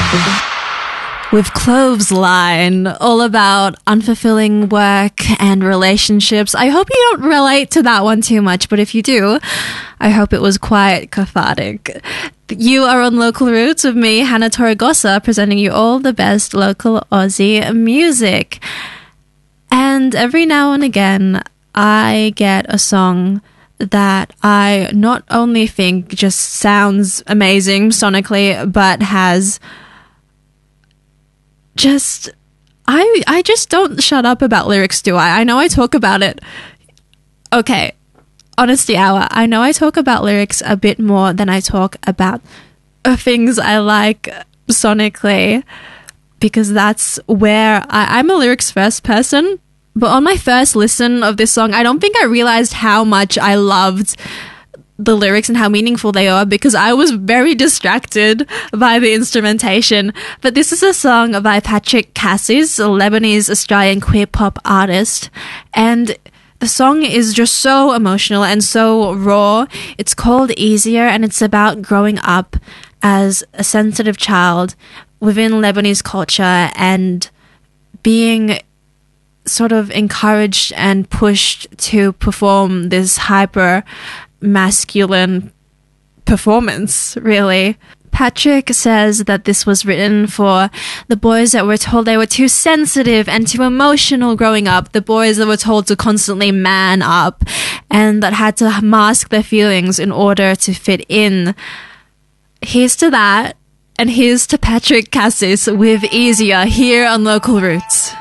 With Clothesline, all about unfulfilling work and relationships. I hope you don't relate to that one too much, but if you do, I hope it was quite cathartic. You are on Local Roots with me, Hannah Torregosa, presenting you all the best local Aussie music. And every now and again, I get a song that I not only think just sounds amazing sonically, but has just... I just don't shut up about lyrics, do I? I know I talk about it. Okay, Honesty Hour. I know I talk about lyrics a bit more than I talk about things I like sonically, because that's where I'm a lyrics first person. But on my first listen of this song, I don't think I realized how much I loved the lyrics and how meaningful they are, because I was very distracted by the instrumentation. But this is a song by Patrick Cassis, a Lebanese Australian queer pop artist, and the song is just so emotional and so raw. It's called Easier, and it's about growing up as a sensitive child within Lebanese culture and being sort of encouraged and pushed to perform this hyper masculine performance, really. Patrick says that this was written for the boys that were told they were too sensitive and too emotional growing up, the boys that were told to constantly man up and that had to mask their feelings in order to fit in. Here's to that, and here's to Patrick Cassis with Easier here on Local Roots.